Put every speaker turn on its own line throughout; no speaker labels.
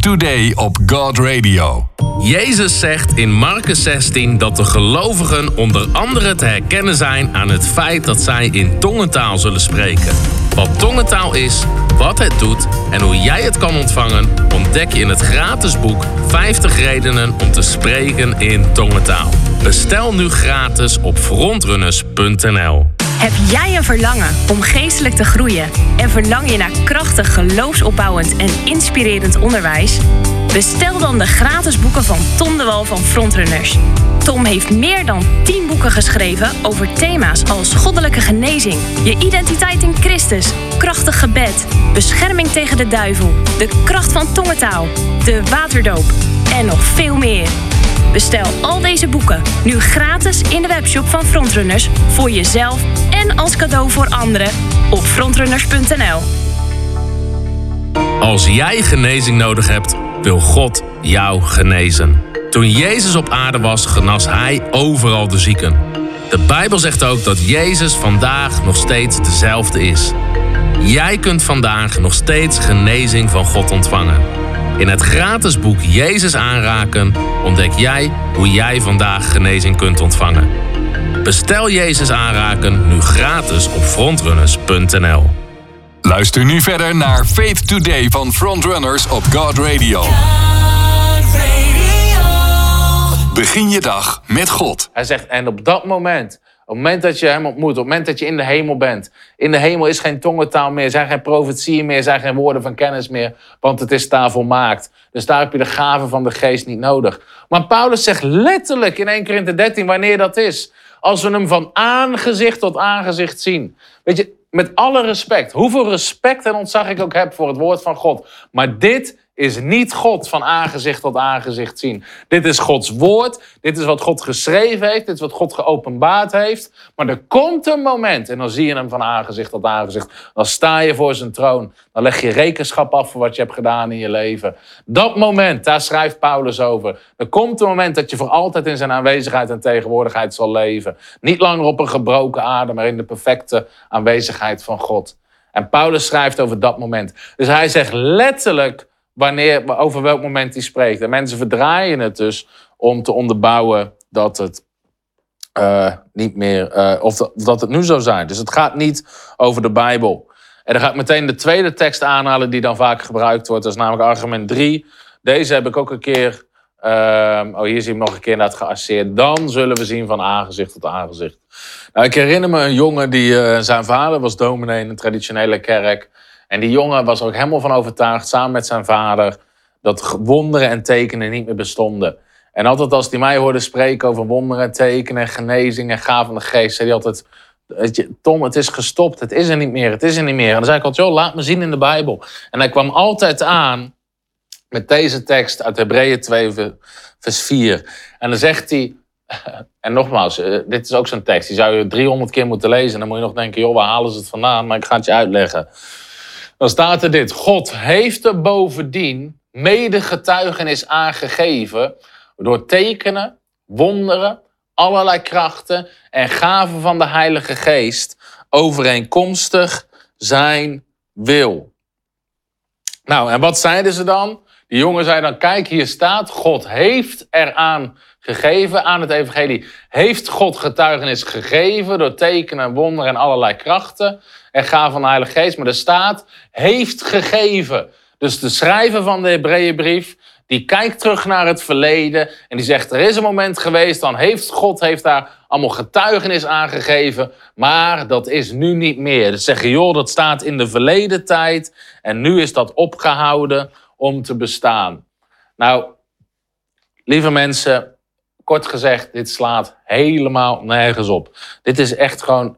Today op God Radio.
Jezus zegt in Marcus 16 dat de gelovigen onder andere te herkennen zijn aan het feit dat zij in tongentaal zullen spreken. Wat tongentaal is, wat het doet en hoe jij het kan ontvangen, ontdek je in het gratis boek 50 redenen om te spreken in tongentaal. Bestel nu gratis op frontrunners.nl.
Heb jij een verlangen om geestelijk te groeien en verlang je naar krachtig, geloofsopbouwend en inspirerend onderwijs? Bestel dan de gratis boeken van Tom de Wal van Frontrunners. Tom heeft meer dan 10 boeken geschreven over thema's als goddelijke genezing, je identiteit in Christus, krachtig gebed, bescherming tegen de duivel, de kracht van tongentaal, de waterdoop en nog veel meer. Bestel al deze boeken nu gratis in de webshop van Frontrunners voor jezelf en als cadeau voor anderen op frontrunners.nl.
Als jij genezing nodig hebt, wil God jou genezen. Toen Jezus op aarde was, genas hij overal de zieken. De Bijbel zegt ook dat Jezus vandaag nog steeds dezelfde is. Jij kunt vandaag nog steeds genezing van God ontvangen. In het gratis boek Jezus aanraken ontdek jij hoe jij vandaag genezing kunt ontvangen. Bestel Jezus aanraken nu gratis op frontrunners.nl.
Luister nu verder naar Faith Today van Frontrunners op God Radio. Begin je dag met God.
Hij zegt, en op dat moment, op het moment dat je hem ontmoet, op het moment dat je in de hemel bent. In de hemel is geen tongentaal meer, zijn geen profetieën meer, zijn geen woorden van kennis meer. Want het is daar volmaakt. Dus daar heb je de gaven van de geest niet nodig. Maar Paulus zegt letterlijk in 1 Korinthe 13 wanneer dat is. Als we hem van aangezicht tot aangezicht zien. Weet je, met alle respect, hoeveel respect en ontzag ik ook heb voor het woord van God. Maar dit is niet God van aangezicht tot aangezicht zien. Dit is Gods woord. Dit is wat God geschreven heeft. Dit is wat God geopenbaard heeft. Maar er komt een moment en dan zie je hem van aangezicht tot aangezicht. Dan sta je voor zijn troon. Dan leg je rekenschap af voor wat je hebt gedaan in je leven. Dat moment, daar schrijft Paulus over. Er komt een moment dat je voor altijd in zijn aanwezigheid en tegenwoordigheid zal leven. Niet langer op een gebroken aarde, maar in de perfecte aanwezigheid van God. En Paulus schrijft over dat moment. Dus hij zegt letterlijk over welk moment hij spreekt. En mensen verdraaien het dus om te onderbouwen dat het niet meer, of dat het nu zou zijn. Dus het gaat niet over de Bijbel. En dan ga ik meteen de tweede tekst aanhalen die dan vaak gebruikt wordt. Dat is namelijk argument 3. Deze heb ik ook een keer, hier zie je hem nog een keer net geasseerd. Dan zullen we zien van aangezicht tot aangezicht. Nou, ik herinner me een jongen die, zijn vader was dominee in een traditionele kerk. En die jongen was er ook helemaal van overtuigd, samen met zijn vader, dat wonderen en tekenen niet meer bestonden. En altijd als hij mij hoorde spreken over wonderen en tekenen, genezing en gaven van de geest, zei hij altijd, Tom, het is gestopt, het is er niet meer, het is er niet meer. En dan zei ik altijd, joh, laat me zien in de Bijbel. En hij kwam altijd aan met deze tekst uit Hebreeën 2, vers 4. En dan zegt hij, en nogmaals, dit is ook zo'n tekst, die zou je 300 keer moeten lezen. En dan moet je nog denken, joh, waar halen ze het vandaan? Maar ik ga het je uitleggen. Dan staat er dit. God heeft er bovendien medegetuigenis aangegeven door tekenen, wonderen, allerlei krachten en gaven van de Heilige Geest overeenkomstig zijn wil. Nou, en wat zeiden ze dan? Die jongen zei dan, kijk, hier staat, God heeft eraan gegeven, aan het evangelie. Heeft God getuigenis gegeven door tekenen, wonderen en allerlei krachten en gaven van de Heilige Geest. Maar er staat, heeft gegeven. Dus de schrijver van de Hebreeënbrief, die kijkt terug naar het verleden en die zegt, er is een moment geweest, dan heeft God daar allemaal getuigenis aangegeven, maar dat is nu niet meer. Dus zeggen, joh, dat staat in de verleden tijd en nu is dat opgehouden om te bestaan. Nou, lieve mensen, kort gezegd, dit slaat helemaal nergens op. Dit is echt gewoon...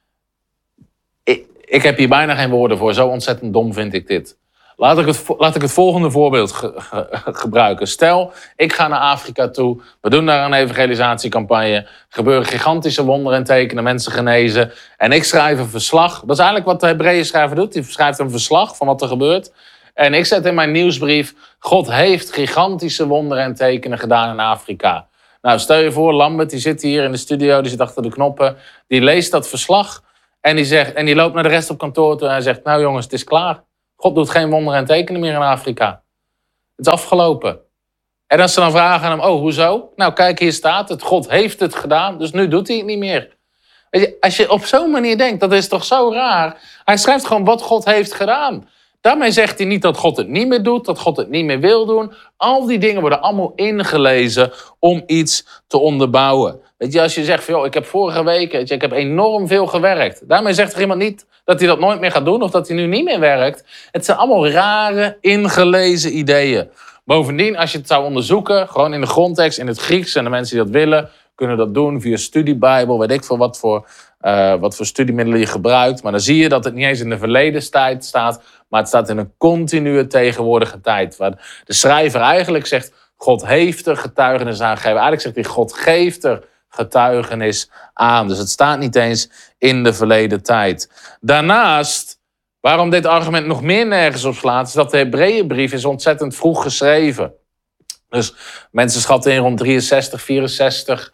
Ik heb hier bijna geen woorden voor. Zo ontzettend dom vind ik dit. Laat ik het volgende voorbeeld gebruiken. Stel, ik ga naar Afrika toe. We doen daar een evangelisatiecampagne. Er gebeuren gigantische wonderen en tekenen. Mensen genezen. En ik schrijf een verslag. Dat is eigenlijk wat de Hebreeën schrijver doet. Die schrijft een verslag van wat er gebeurt. En ik zet in mijn nieuwsbrief, God heeft gigantische wonderen en tekenen gedaan in Afrika. Nou, stel je voor, Lambert, die zit hier in de studio, die zit achter de knoppen. Die leest dat verslag en die loopt naar de rest op kantoor toe en hij zegt, nou jongens, het is klaar. God doet geen wonderen en tekenen meer in Afrika. Het is afgelopen. En als ze dan vragen aan hem, oh, hoezo? Nou, kijk, hier staat het. God heeft het gedaan, dus nu doet hij het niet meer. Weet je, als je op zo'n manier denkt, dat is toch zo raar? Hij schrijft gewoon wat God heeft gedaan. Daarmee zegt hij niet dat God het niet meer doet, dat God het niet meer wil doen. Al die dingen worden allemaal ingelezen om iets te onderbouwen. Weet je, als je zegt, van, joh, ik heb vorige week, weet je, ik heb enorm veel gewerkt. Daarmee zegt er iemand niet dat hij dat nooit meer gaat doen of dat hij nu niet meer werkt. Het zijn allemaal rare, ingelezen ideeën. Bovendien, als je het zou onderzoeken, gewoon in de grondtekst, in het Grieks, en de mensen die dat willen, kunnen dat doen via studiebijbel, weet ik veel wat voor studiemiddelen je gebruikt. Maar dan zie je dat het niet eens in de verleden tijd staat, maar het staat in een continue tegenwoordige tijd. Waar de schrijver eigenlijk zegt, God heeft er getuigenis aan gegeven. Eigenlijk zegt hij, God geeft er getuigenis aan. Dus het staat niet eens in de verleden tijd. Daarnaast, waarom dit argument nog meer nergens op slaat, is dat de Hebreeënbrief is ontzettend vroeg geschreven. Dus mensen schatten in rond 63, 64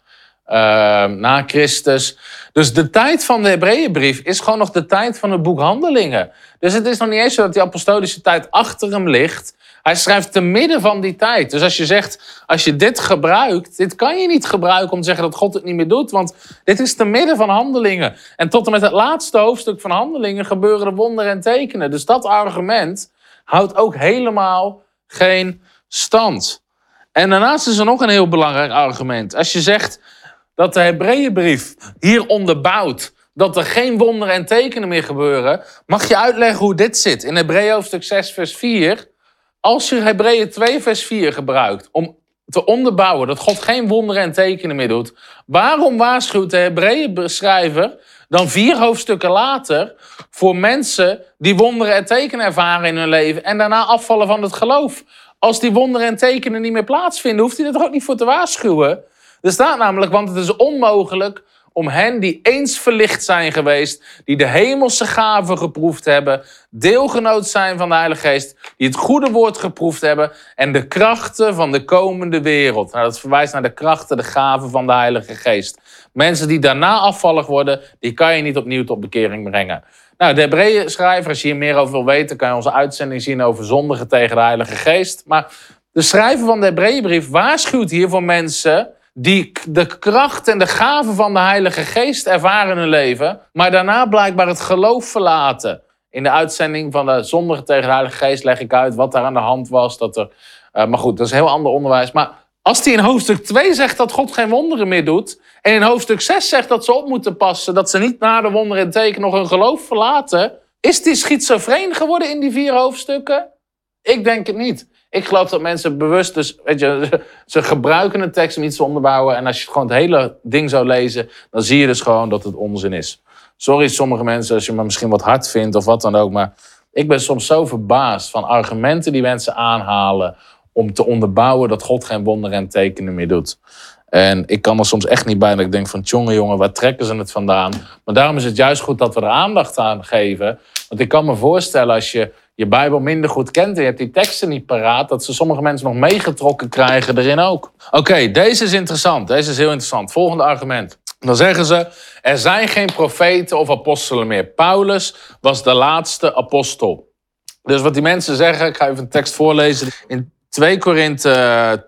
na Christus. Dus de tijd van de Hebreeënbrief is gewoon nog de tijd van het boek Handelingen. Dus het is nog niet eens zo dat die apostolische tijd achter hem ligt. Hij schrijft te midden van die tijd. Dus als je zegt, als je dit gebruikt, dit kan je niet gebruiken om te zeggen dat God het niet meer doet. Want dit is te midden van Handelingen. En tot en met het laatste hoofdstuk van Handelingen gebeuren er wonderen en tekenen. Dus dat argument houdt ook helemaal geen stand. En daarnaast is er nog een heel belangrijk argument. Als je zegt dat de Hebreeënbrief hier onderbouwt dat er geen wonderen en tekenen meer gebeuren, mag je uitleggen hoe dit zit. In Hebreeën hoofdstuk 6 vers 4... Als je Hebreeën 2 vers 4 gebruikt om te onderbouwen dat God geen wonderen en tekenen meer doet, waarom waarschuwt de Hebreeënschrijver dan 4 hoofdstukken later voor mensen die wonderen en tekenen ervaren in hun leven en daarna afvallen van het geloof? Als die wonderen en tekenen niet meer plaatsvinden, hoeft hij er toch ook niet voor te waarschuwen? Er staat namelijk, want het is onmogelijk om hen die eens verlicht zijn geweest, die de hemelse gaven geproefd hebben, deelgenoot zijn van de Heilige Geest, die het goede woord geproefd hebben en de krachten van de komende wereld. Nou, dat verwijst naar de krachten, de gaven van de Heilige Geest. Mensen die daarna afvallig worden, die kan je niet opnieuw tot bekering brengen. Nou, de Hebreeënschrijver, als je hier meer over wil weten, kan je onze uitzending zien over zondigen tegen de Heilige Geest. Maar de schrijver van de Hebreeënbrief waarschuwt hier voor mensen die de kracht en de gaven van de Heilige Geest ervaren in hun leven, maar daarna blijkbaar het geloof verlaten. In de uitzending van de zondigen tegen de Heilige Geest leg ik uit wat daar aan de hand was. Maar goed, dat is een heel ander onderwijs. Maar als hij in hoofdstuk 2 zegt dat God geen wonderen meer doet, en in hoofdstuk 6 zegt dat ze op moeten passen, dat ze niet na de wonderen en tekenen nog hun geloof verlaten, is die schizofreen geworden in die 4 hoofdstukken? Ik denk het niet. Ik geloof dat mensen bewust, dus weet je, ze gebruiken een tekst om iets te onderbouwen. En als je gewoon het hele ding zou lezen, dan zie je dus gewoon dat het onzin is. Sorry sommige mensen als je me misschien wat hard vindt of wat dan ook. Maar ik ben soms zo verbaasd van argumenten die mensen aanhalen om te onderbouwen dat God geen wonderen en tekenen meer doet. En ik kan er soms echt niet bij dat ik denk van jongen, waar trekken ze het vandaan? Maar daarom is het juist goed dat we er aandacht aan geven. Want ik kan me voorstellen als je je Bijbel minder goed kent en je hebt die teksten niet paraat, dat ze sommige mensen nog meegetrokken krijgen erin ook. Oké, deze is interessant. Deze is heel interessant. Volgende argument. Dan zeggen ze, er zijn geen profeten of apostelen meer. Paulus was de laatste apostel. Dus wat die mensen zeggen, ik ga even een tekst voorlezen. In 2 Korinthe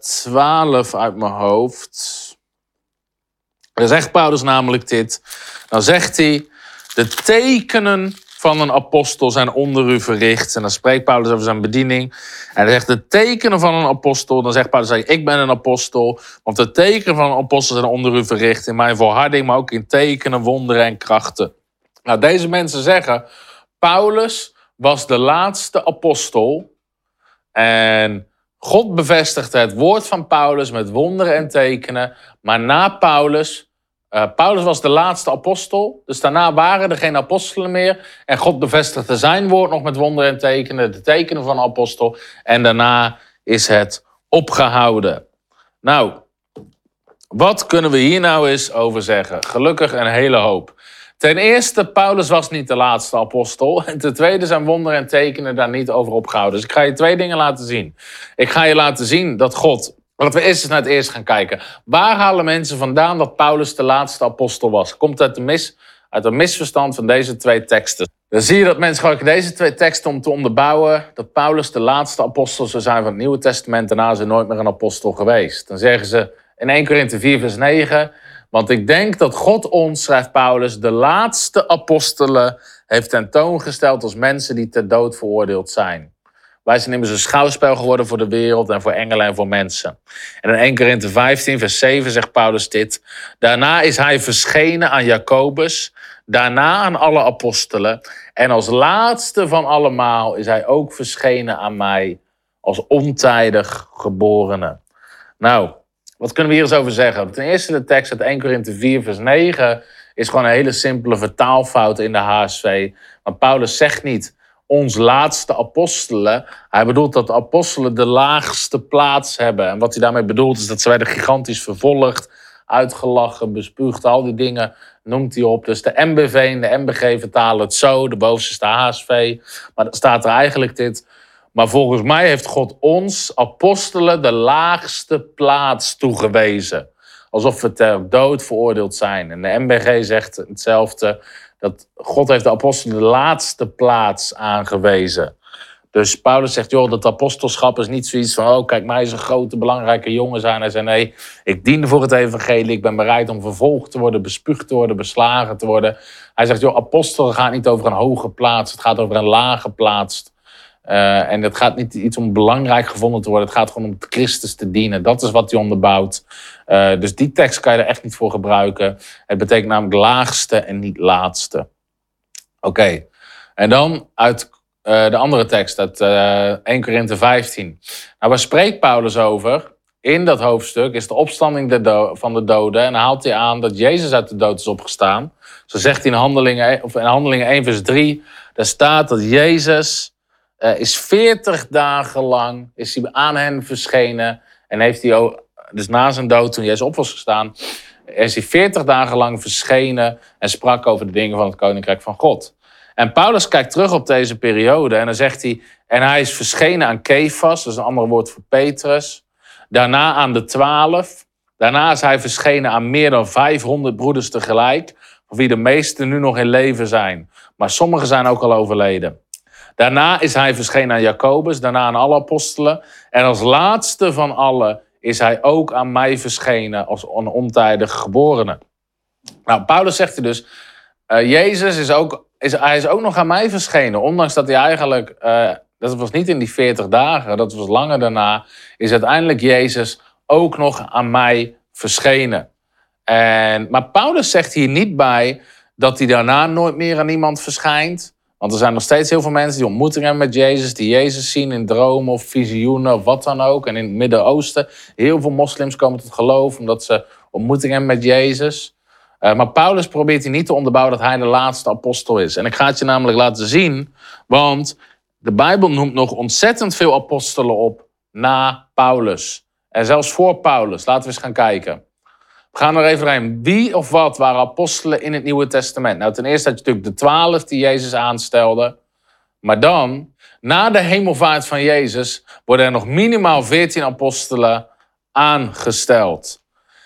12 uit mijn hoofd. Dan zegt Paulus namelijk dit. Dan zegt hij, de tekenen van een apostel zijn onder u verricht. En dan spreekt Paulus over zijn bediening. En hij zegt, de tekenen van een apostel. Dan zegt Paulus, ik ben een apostel. Want de tekenen van een apostel zijn onder u verricht. In mijn volharding, maar ook in tekenen, wonderen en krachten. Nou, deze mensen zeggen, Paulus was de laatste apostel. En God bevestigde het woord van Paulus met wonderen en tekenen. Maar na Paulus was de laatste apostel. Dus daarna waren er geen apostelen meer. En God bevestigde zijn woord nog met wonderen en tekenen. De tekenen van een apostel. En daarna is het opgehouden. Nou, wat kunnen we hier nou eens over zeggen? Gelukkig een hele hoop. Ten eerste, Paulus was niet de laatste apostel. En ten tweede zijn wonderen en tekenen daar niet over opgehouden. Dus ik ga je 2 dingen laten zien. Ik ga je laten zien dat God... Laten we eerst eens naar het eerst gaan kijken. Waar halen mensen vandaan dat Paulus de laatste apostel was? Komt uit een misverstand van deze 2 teksten. Dan zie je dat mensen gebruiken deze twee teksten om te onderbouwen dat Paulus de laatste apostel zou zijn van het Nieuwe Testament. Daarna is er nooit meer een apostel geweest. Dan zeggen ze in 1 Korinthe 4 vers 9... Want ik denk dat God ons, schrijft Paulus, de laatste apostelen heeft tentoongesteld als mensen die ter dood veroordeeld zijn. Wij zijn immers een schouwspel geworden voor de wereld en voor engelen en voor mensen. En in 1 Korinthe 15 vers 7 zegt Paulus dit. Daarna is hij verschenen aan Jacobus, daarna aan alle apostelen. En als laatste van allemaal is hij ook verschenen aan mij als ontijdig geborene. Nou, wat kunnen we hier eens over zeggen? Ten eerste de tekst uit 1 Korinthe 4 vers 9 is gewoon een hele simpele vertaalfout in de HSV. Maar Paulus zegt niet ons laatste apostelen. Hij bedoelt dat de apostelen de laagste plaats hebben. En wat hij daarmee bedoelt is dat ze werden gigantisch vervolgd, uitgelachen, bespuugd, al die dingen noemt hij op. Dus de MBV en de MBG vertalen het zo, de bovenste is de HSV. Maar dan staat er eigenlijk dit. Maar volgens mij heeft God ons, apostelen, de laagste plaats toegewezen. Alsof we ter dood veroordeeld zijn. En de MBG zegt hetzelfde, dat God heeft de apostelen de laatste plaats aangewezen. Dus Paulus zegt, joh, dat apostelschap is niet zoiets van, oh, kijk, mij is een grote, belangrijke jongen zijn. Hij zei, nee, ik dien voor het evangelie. Ik ben bereid om vervolgd te worden, bespuugd te worden, beslagen te worden. Hij zegt, joh, apostelen gaat niet over een hoge plaats. Het gaat over een lage plaats. En het gaat niet iets om belangrijk gevonden te worden. Het gaat gewoon om Christus te dienen. Dat is wat hij onderbouwt. Dus die tekst kan je er echt niet voor gebruiken. Het betekent namelijk laagste en niet laatste. Oké. En dan uit de andere tekst, uit 1 Korinthe 15. Nou, waar spreekt Paulus over? In dat hoofdstuk is de opstanding van de doden. En dan haalt hij aan dat Jezus uit de dood is opgestaan. Zo zegt hij in Handelingen 1 vers 3. Daar staat dat Jezus is 40 dagen lang is hij aan hen verschenen. En heeft hij, dus na zijn dood, toen Jezus op was gestaan, is hij 40 dagen lang verschenen en sprak over de dingen van het Koninkrijk van God. En Paulus kijkt terug op deze periode en dan zegt hij, en hij is verschenen aan Kefas, dat is een ander woord voor Petrus. Daarna aan de 12. Daarna is hij verschenen aan meer dan 500 broeders tegelijk, van wie de meesten nu nog in leven zijn. Maar sommigen zijn ook al overleden. Daarna is hij verschenen aan Jacobus, daarna aan alle apostelen. En als laatste van allen is hij ook aan mij verschenen als een ontijdig geborene. Nou, Paulus zegt er dus, Jezus is ook nog aan mij verschenen. Ondanks dat hij eigenlijk, dat was niet in die 40 dagen, dat was langer daarna, is uiteindelijk Jezus ook nog aan mij verschenen. Maar Paulus zegt hier niet bij dat hij daarna nooit meer aan iemand verschijnt. Want er zijn nog steeds heel veel mensen die ontmoetingen hebben met Jezus, die Jezus zien in dromen of visioenen of wat dan ook. En in het Midden-Oosten, heel veel moslims komen tot geloof omdat ze ontmoetingen hebben met Jezus. Maar Paulus probeert hier niet te onderbouwen dat hij de laatste apostel is. En ik ga het je namelijk laten zien, want de Bijbel noemt nog ontzettend veel apostelen op na Paulus. En zelfs voor Paulus. Laten we eens gaan kijken. We gaan er even heen. Wie of wat waren apostelen in het Nieuwe Testament? Nou, ten eerste had je natuurlijk de 12 die Jezus aanstelde. Maar dan, na de hemelvaart van Jezus, worden er nog minimaal 14 apostelen aangesteld.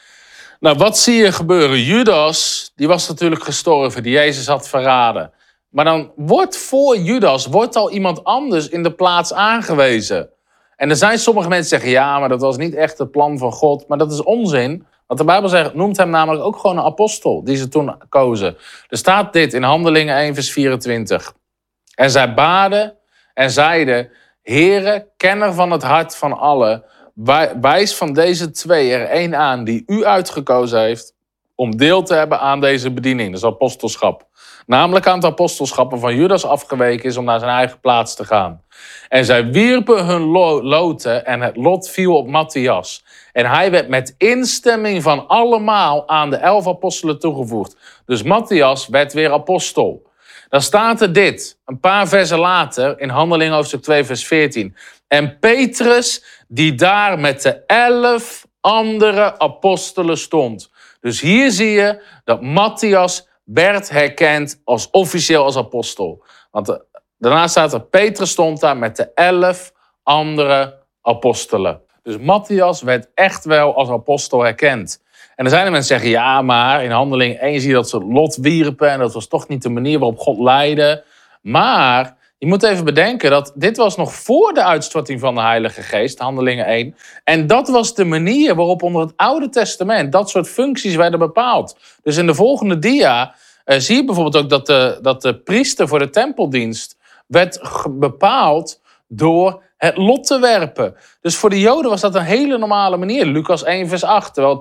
Nou, wat zie je gebeuren? Judas, die was natuurlijk gestorven, die Jezus had verraden. Maar dan wordt voor Judas al iemand anders in de plaats aangewezen. En er zijn sommige mensen die zeggen, ja, maar dat was niet echt het plan van God. Maar dat is onzin. Want de Bijbel zegt, noemt hem namelijk ook gewoon een apostel die ze toen kozen. Er staat dit in Handelingen 1 vers 24. En zij baden en zeiden, Heere, kenner van het hart van allen, wijs van deze twee er één aan die u uitgekozen heeft om deel te hebben aan deze bediening. Dat is apostelschap. Namelijk aan het apostelschap waarvan Judas afgeweken is om naar zijn eigen plaats te gaan. En zij wierpen hun loten en het lot viel op Matthias. En hij werd met instemming van allemaal aan de 11 apostelen toegevoegd. Dus Matthias werd weer apostel. Dan staat er dit, een paar versen later, in Handelingen hoofdstuk 2 vers 14. En Petrus, die daar met de 11 andere apostelen stond. Dus hier zie je dat Matthias werd herkend als officieel als apostel. Want daarna staat er, Petrus stond daar met de 11 andere apostelen. Dus Matthias werd echt wel als apostel herkend. En er zijn er mensen die zeggen, ja, maar in Handelingen 1 zie je dat ze lot wierpen en dat was toch niet de manier waarop God leidde. Maar je moet even bedenken dat dit was nog voor de uitstorting van de Heilige Geest, Handelingen 1. En dat was de manier waarop onder het Oude Testament dat soort functies werden bepaald. Dus in de volgende dia zie je bijvoorbeeld ook dat de priester voor de tempeldienst werd bepaald door het lot te werpen. Dus voor de Joden was dat een hele normale manier. Lucas 1 vers 8, terwijl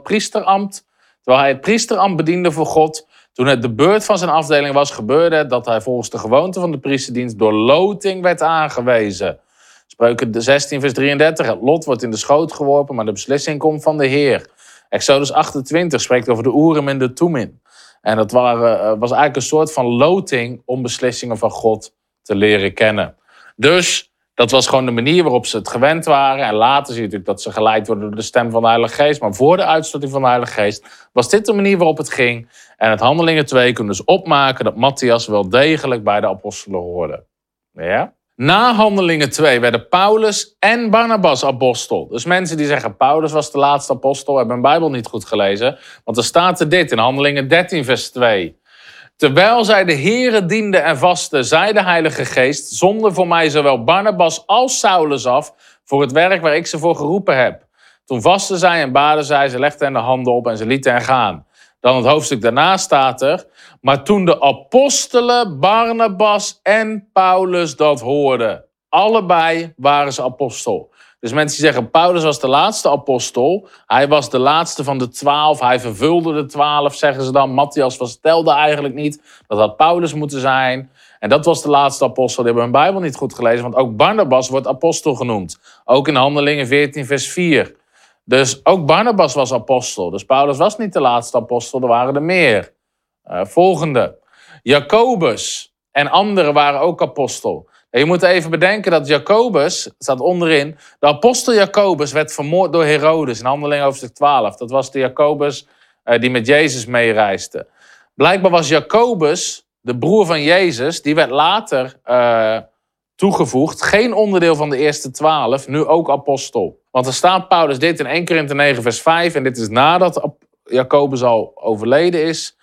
hij het priesterambt bediende voor God, toen het de beurt van zijn afdeling was, gebeurde het dat hij volgens de gewoonte van de priesterdienst door loting werd aangewezen. Spreuken 16 vers 33, het lot wordt in de schoot geworpen, maar de beslissing komt van de Heer. Exodus 28 spreekt over de Urim en de Thummim. En dat was eigenlijk een soort van loting om beslissingen van God te leren kennen. Dus dat was gewoon de manier waarop ze het gewend waren. En later zie je natuurlijk dat ze geleid worden door de stem van de Heilige Geest. Maar voor de uitstorting van de Heilige Geest was dit de manier waarop het ging. En het Handelingen 2 kunnen dus opmaken dat Matthias wel degelijk bij de apostelen hoorde. Ja? Na Handelingen 2 werden Paulus en Barnabas apostel. Dus mensen die zeggen Paulus was de laatste apostel, hebben hun Bijbel niet goed gelezen. Want er staat er dit in Handelingen 13 vers 2. Terwijl zij de Here dienden en vasten, zei de Heilige Geest, zonder voor mij zowel Barnabas als Saulus af voor het werk waar ik ze voor geroepen heb. Toen vasten zij en baden zij, ze legden hen de handen op en ze lieten hen gaan. Dan het hoofdstuk daarna staat er, maar toen de apostelen Barnabas en Paulus dat hoorden, allebei waren ze apostel. Dus mensen die zeggen, Paulus was de laatste apostel. Hij was de laatste van de 12. Hij vervulde de 12, zeggen ze dan. Matthias telde eigenlijk niet. Dat had Paulus moeten zijn. En dat was de laatste apostel. Die hebben hun Bijbel niet goed gelezen. Want ook Barnabas wordt apostel genoemd. Ook in Handelingen 14 vers 4. Dus ook Barnabas was apostel. Dus Paulus was niet de laatste apostel. Er waren er meer. Volgende. Jacobus en anderen waren ook apostel. En je moet even bedenken dat Jacobus, staat onderin, de apostel Jacobus werd vermoord door Herodes in Handelingen hoofdstuk 12. Dat was de Jacobus die met Jezus meereisde. Blijkbaar was Jacobus, de broer van Jezus, die werd later toegevoegd. Geen onderdeel van de eerste 12, nu ook apostel. Want er staat Paulus dit in 1 Korinthe 9 vers 5. En dit is nadat Jacobus al overleden is.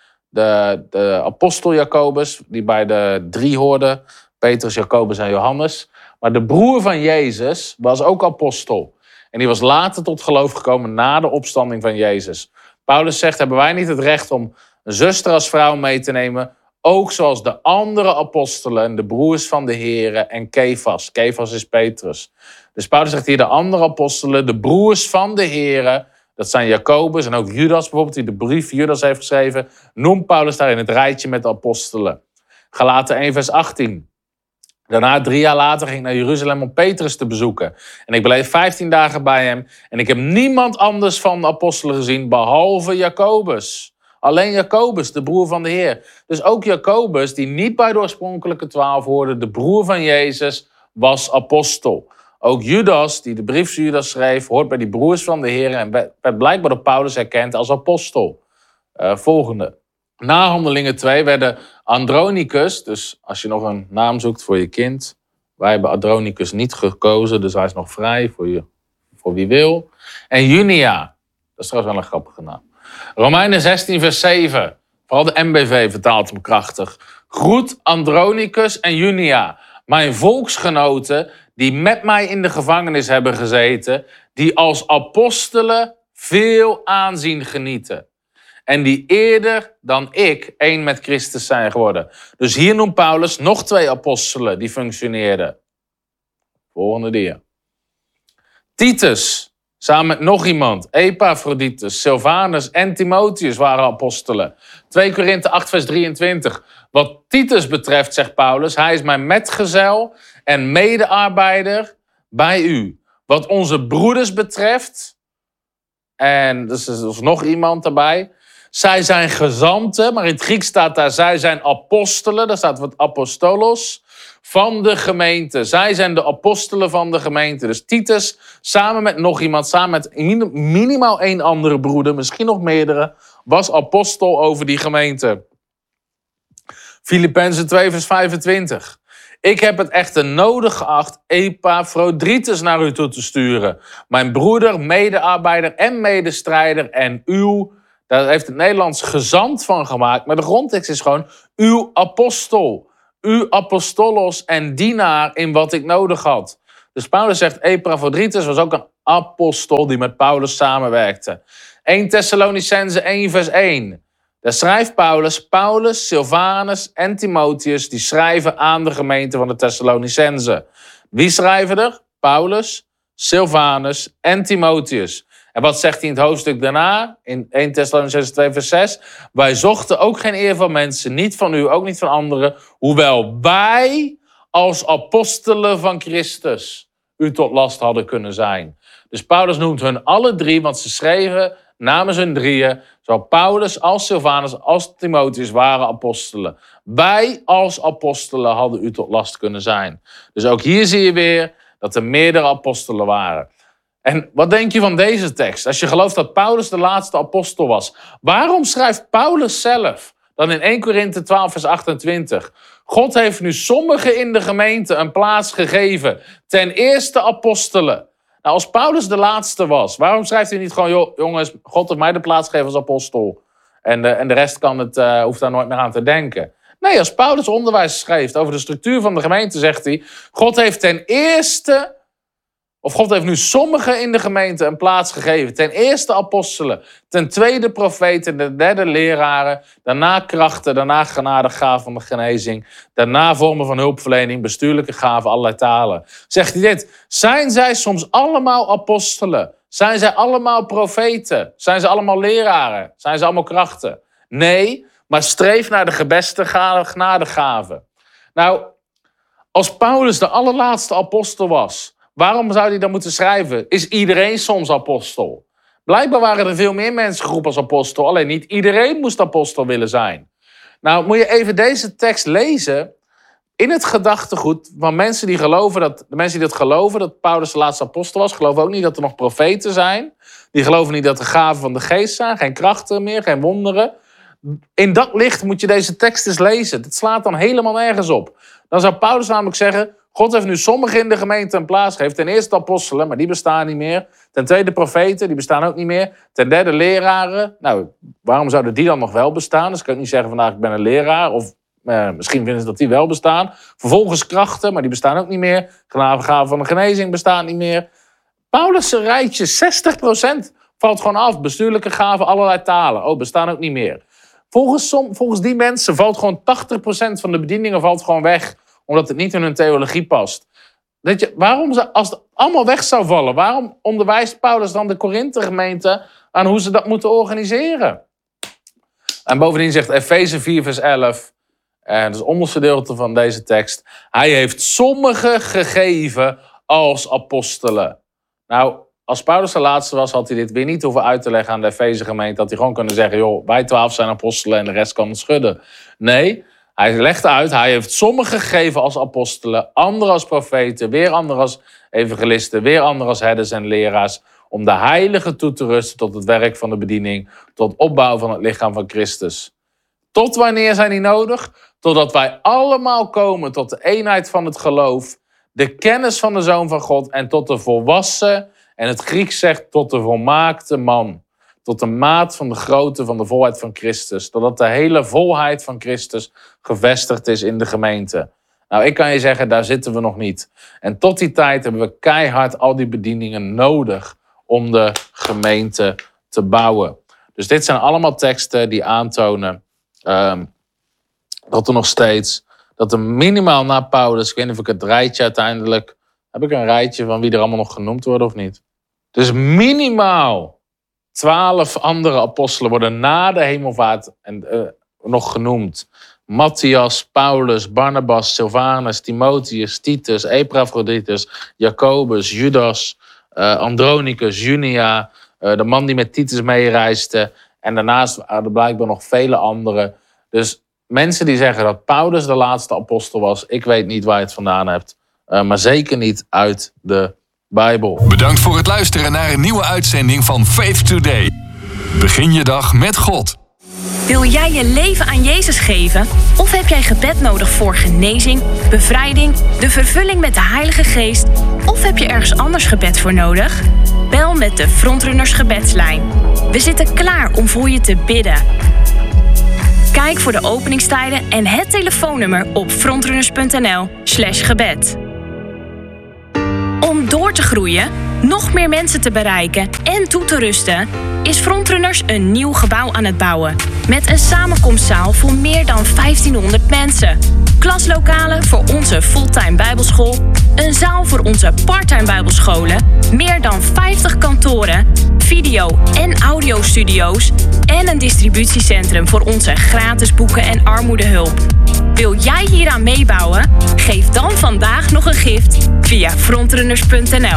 De apostel Jacobus, die bij de 3 hoorde. Petrus, Jacobus en Johannes. Maar de broer van Jezus was ook apostel. En die was later tot geloof gekomen na de opstanding van Jezus. Paulus zegt, hebben wij niet het recht om een zuster als vrouw mee te nemen? Ook zoals de andere apostelen, de broers van de Here en Kefas. Kefas is Petrus. Dus Paulus zegt hier de andere apostelen, de broers van de Here. Dat zijn Jacobus en ook Judas bijvoorbeeld, die de brief Judas heeft geschreven. Noemt Paulus daar in het rijtje met de apostelen. Galaten 1 vers 18. Daarna 3 jaar later ging ik naar Jeruzalem om Petrus te bezoeken. En ik bleef 15 dagen bij hem. En ik heb niemand anders van de apostelen gezien, behalve Jacobus. Alleen Jacobus, de broer van de Heer. Dus ook Jacobus, die niet bij de oorspronkelijke 12 hoorde, de broer van Jezus, was apostel. Ook Judas, die de brief Judas schreef, hoort bij die broers van de Heer en werd blijkbaar door Paulus erkend als apostel. Volgende. Na Handelingen 2 werden Andronicus, dus als je nog een naam zoekt voor je kind. Wij hebben Andronicus niet gekozen, dus hij is nog vrij voor wie wil. En Junia, dat is trouwens wel een grappige naam. Romeinen 16 vers 7, vooral de MBV vertaalt hem krachtig. Groet Andronicus en Junia, mijn volksgenoten die met mij in de gevangenis hebben gezeten, die als apostelen veel aanzien genieten. En die eerder dan ik één met Christus zijn geworden. Dus hier noemt Paulus nog 2 apostelen die functioneerden. Volgende dia. Titus, samen met nog iemand. Epaphroditus, Silvanus en Timotheus waren apostelen. 2 Korinthe 8 vers 23. Wat Titus betreft, zegt Paulus, hij is mijn metgezel en medearbeider bij u. Wat onze broeders betreft, en er is nog iemand daarbij. Zij zijn gezanten, maar in het Grieks staat daar, zij zijn apostelen. Daar staat wat apostolos van de gemeente. Zij zijn de apostelen van de gemeente. Dus Titus, samen met nog iemand, samen met minimaal 1 andere broeder, misschien nog meerdere, was apostel over die gemeente. Filippenzen 2 vers 25. Ik heb het echter nodig geacht Epaphroditus naar u toe te sturen. Mijn broeder, medearbeider en medestrijder en uw, daar heeft het Nederlands gezant van gemaakt. Maar de grondtekst is gewoon uw apostel. u apostolos en dienaar in wat ik nodig had. Dus Paulus zegt, Epaphroditus was ook een apostel die met Paulus samenwerkte. 1 Thessalonicenzen 1 vers 1. Daar schrijft Paulus, Silvanus en Timotheus, die schrijven aan de gemeente van de Thessalonicenzen. Wie schrijven er? Paulus, Silvanus en Timotheus. En wat zegt hij in het hoofdstuk daarna? In 1 Thessalonicenzen 2 vers 6. Wij zochten ook geen eer van mensen, niet van u, ook niet van anderen. Hoewel wij als apostelen van Christus u tot last hadden kunnen zijn. Dus Paulus noemt hun alle drie, want ze schreven namens hun drieën. Zowel Paulus als Silvanus als Timotheus waren apostelen. Wij als apostelen hadden u tot last kunnen zijn. Dus ook hier zie je weer dat er meerdere apostelen waren. En wat denk je van deze tekst? Als je gelooft dat Paulus de laatste apostel was. Waarom schrijft Paulus zelf dan in 1 Korinthe 12 vers 28... God heeft nu sommigen in de gemeente een plaats gegeven. Ten eerste apostelen. Nou, als Paulus de laatste was, waarom schrijft hij niet gewoon... jongens, God heeft mij de plaats gegeven als apostel. En de rest hoeft daar nooit meer aan te denken. Nee, als Paulus onderwijs schreef over de structuur van de gemeente, zegt hij... God heeft nu sommigen in de gemeente een plaats gegeven. Ten eerste apostelen, ten tweede profeten, ten derde leraren, daarna krachten, daarna genadegaven van de genezing, daarna vormen van hulpverlening, bestuurlijke gaven, allerlei talen. Zegt hij dit, zijn zij soms allemaal apostelen? Zijn zij allemaal profeten? Zijn ze allemaal leraren? Zijn ze allemaal krachten? Nee, maar streef naar de gebeste genadegaven. Nou, als Paulus de allerlaatste apostel was, waarom zou hij dan moeten schrijven? Is iedereen soms apostel? Blijkbaar waren er veel meer mensen geroepen als apostel. Alleen niet iedereen moest apostel willen zijn. Nou, moet je even deze tekst lezen in het gedachtegoed van mensen die geloven dat Paulus de laatste apostel was. Geloven ook niet dat er nog profeten zijn. Die geloven niet dat er gaven van de geest zijn. Geen krachten meer, geen wonderen. In dat licht moet je deze tekst eens lezen. Het slaat dan helemaal nergens op. Dan zou Paulus namelijk zeggen, God heeft nu sommigen in de gemeente een plaats gegeven. Ten eerste apostelen, maar die bestaan niet meer. Ten tweede profeten, die bestaan ook niet meer. Ten derde leraren. Nou, waarom zouden die dan nog wel bestaan? Dus ik kan niet zeggen vandaag ik ben een leraar. Of misschien vinden ze dat die wel bestaan. Vervolgens krachten, maar die bestaan ook niet meer. Genadegaven van de genezing bestaan niet meer. Paulus' rijtje, 60% valt gewoon af. Bestuurlijke gaven, allerlei talen. Oh, bestaan ook niet meer. Volgens die mensen valt gewoon 80% van de bedieningen valt gewoon weg, omdat het niet in hun theologie past. Weet je, als het allemaal weg zou vallen, waarom onderwijst Paulus dan de Korinthe-gemeente aan hoe ze dat moeten organiseren? En bovendien zegt Efeze 4 vers 11, en dat is ondergedeelte van deze tekst, hij heeft sommigen gegeven als apostelen. Nou, als Paulus de laatste was, had hij dit weer niet hoeven uit te leggen aan de Efeze-gemeente. Had hij gewoon kunnen zeggen, joh, wij 12 zijn apostelen en de rest kan het schudden. Nee, hij legt uit, hij heeft sommigen gegeven als apostelen, anderen als profeten, weer anderen als evangelisten, weer anderen als herders en leraars, om de heiligen toe te rusten tot het werk van de bediening, tot opbouw van het lichaam van Christus. Tot wanneer zijn die nodig? Totdat wij allemaal komen tot de eenheid van het geloof, de kennis van de Zoon van God en tot de volwassen, en het Grieks zegt tot de volmaakte man. Tot de maat van de grootte van de volheid van Christus. Totdat de hele volheid van Christus gevestigd is in de gemeente. Nou, ik kan je zeggen, daar zitten we nog niet. En tot die tijd hebben we keihard al die bedieningen nodig om de gemeente te bouwen. Dus dit zijn allemaal teksten die aantonen dat er nog steeds, dat er minimaal na Paulus, ik weet niet of ik het rijtje uiteindelijk, heb ik een rijtje van wie er allemaal nog genoemd worden of niet? Dus minimaal 12 andere apostelen worden na de hemelvaart nog genoemd. Matthias, Paulus, Barnabas, Silvanus, Timotheus, Titus, Epaphroditus, Jacobus, Judas, Andronicus, Junia, de man die met Titus meereisde. En daarnaast waren er blijkbaar nog vele anderen. Dus mensen die zeggen dat Paulus de laatste apostel was, ik weet niet waar je het vandaan hebt. Maar zeker niet uit de Bijbel.
Bedankt voor het luisteren naar een nieuwe uitzending van Faith Today. Begin je dag met God.
Wil jij je leven aan Jezus geven? Of heb jij gebed nodig voor genezing, bevrijding, de vervulling met de Heilige Geest? Of heb je ergens anders gebed voor nodig? Bel met de Frontrunners gebedslijn. We zitten klaar om voor je te bidden. Kijk voor de openingstijden en het telefoonnummer op frontrunners.nl/gebed. Om door te groeien, nog meer mensen te bereiken en toe te rusten, is Frontrunners een nieuw gebouw aan het bouwen. Met een samenkomstzaal voor meer dan 1500 mensen. Klaslokalen voor onze fulltime bijbelschool. Een zaal voor onze parttime bijbelscholen. Meer dan 50 kantoren. Video- en audiostudio's. En een distributiecentrum voor onze gratis boeken en armoedehulp. Wil jij hieraan meebouwen? Geef dan vandaag nog een gift via frontrunners.nl.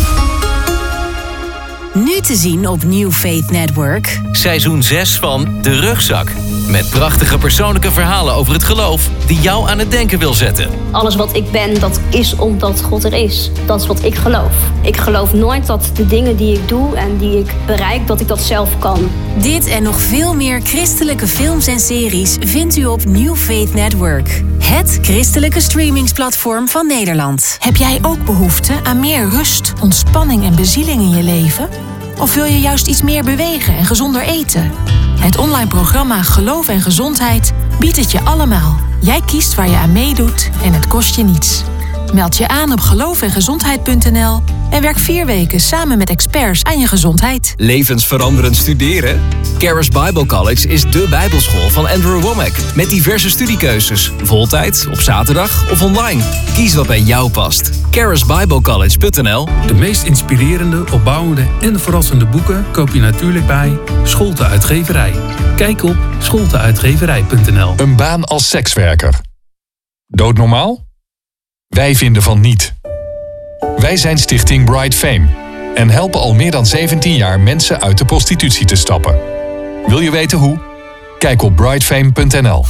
Nu te zien op New Faith Network.
Seizoen 6 van De Rugzak. Met prachtige persoonlijke verhalen over het geloof die jou aan het denken wil zetten.
Alles wat ik ben, dat is omdat God er is. Dat is wat ik geloof. Ik geloof nooit dat de dingen die ik doe en die ik bereik, dat ik dat zelf kan.
Dit en nog veel meer christelijke films en series vindt u op New Faith Network. Het christelijke streamingsplatform van Nederland.
Heb jij ook behoefte aan meer rust, ontspanning en bezieling in je leven? Of wil je juist iets meer bewegen en gezonder eten? Het online programma Geloof en Gezondheid biedt het je allemaal. Jij kiest waar je aan meedoet en het kost je niets. Meld je aan op geloofengezondheid.nl en werk 4 weken samen met experts aan je gezondheid.
Levensveranderend studeren? Charis Bible College is dé bijbelschool van Andrew Wommack. Met diverse studiekeuzes. Voltijd, op zaterdag of online. Kies wat bij jou past. charisbiblecollege.nl.
De meest inspirerende, opbouwende en verrassende boeken koop je natuurlijk bij Scholte Uitgeverij. Kijk op scholteuitgeverij.nl.
Een baan als sekswerker. Doodnormaal? Wij vinden van niet. Wij zijn Stichting Bright Fame en helpen al meer dan 17 jaar mensen uit de prostitutie te stappen. Wil je weten hoe? Kijk op brightfame.nl.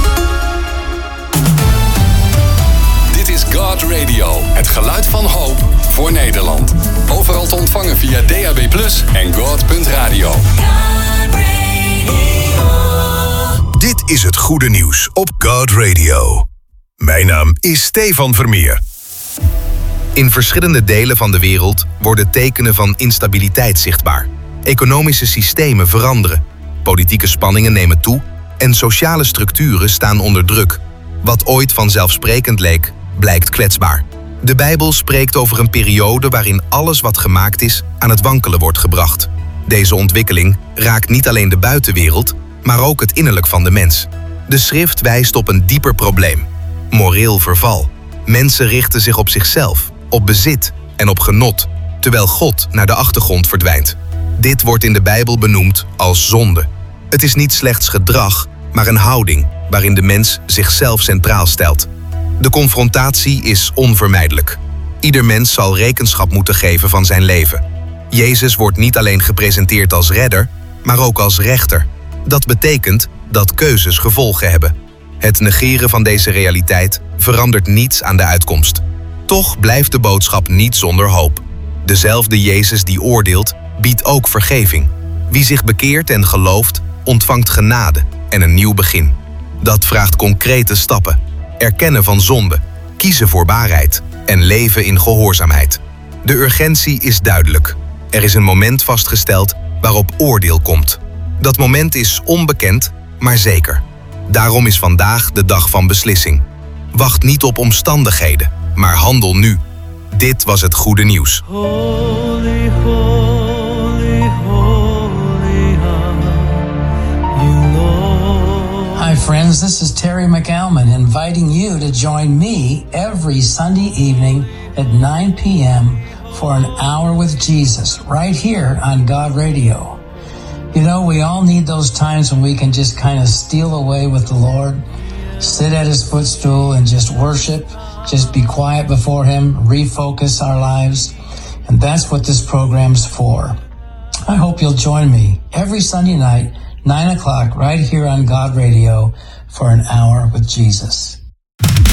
Dit is God Radio, het geluid van hoop voor Nederland. Overal te ontvangen via DAB+ en God.radio.
Dit is het goede nieuws op God Radio. Mijn naam is Stefan Vermeer. In verschillende delen van de wereld worden tekenen van instabiliteit zichtbaar. Economische systemen veranderen, politieke spanningen nemen toe en sociale structuren staan onder druk. Wat ooit vanzelfsprekend leek, blijkt kwetsbaar. De Bijbel spreekt over een periode waarin alles wat gemaakt is aan het wankelen wordt gebracht. Deze ontwikkeling raakt niet alleen de buitenwereld, maar ook het innerlijk van de mens. De schrift wijst op een dieper probleem: moreel verval. Mensen richten zich op zichzelf, op bezit en op genot, terwijl God naar de achtergrond verdwijnt. Dit wordt in de Bijbel benoemd als zonde. Het is niet slechts gedrag, maar een houding waarin de mens zichzelf centraal stelt. De confrontatie is onvermijdelijk. Ieder mens zal rekenschap moeten geven van zijn leven. Jezus wordt niet alleen gepresenteerd als redder, maar ook als rechter. Dat betekent dat keuzes gevolgen hebben. Het negeren van deze realiteit verandert niets aan de uitkomst. Toch blijft de boodschap niet zonder hoop. Dezelfde Jezus die oordeelt, biedt ook vergeving. Wie zich bekeert en gelooft, ontvangt genade en een nieuw begin. Dat vraagt concrete stappen: erkennen van zonde, kiezen voor waarheid en leven in gehoorzaamheid. De urgentie is duidelijk. Er is een moment vastgesteld waarop oordeel komt. Dat moment is onbekend, maar zeker. Daarom is vandaag de dag van beslissing. Wacht niet op omstandigheden, maar handel nu. Dit was het goede nieuws.
Holy, holy, holy are you, Lord.
Hi friends, this is Terry McAlman inviting you to join me every Sunday evening at 9 p.m. for an hour with Jesus, right here on God Radio. You know, we all need those times when we can just kind of steal away with the Lord, sit at His footstool and just worship, just be quiet before Him, refocus our lives. And that's what this program's for. I hope you'll join me every Sunday night, 9 o'clock, right here on God Radio for an hour with Jesus.